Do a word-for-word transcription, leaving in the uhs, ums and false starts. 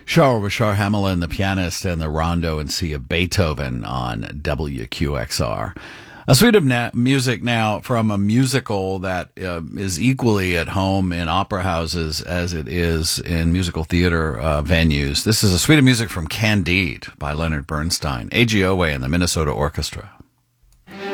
Charles Richard Hamelin, the pianist, and the Rondo in C of Beethoven on W Q X R. A suite of na- music now from a musical that uh, is equally at home in opera houses as it is in musical theater uh, venues. This is a suite of music from Candide by Leonard Bernstein, A G Owe and the Minnesota Orchestra.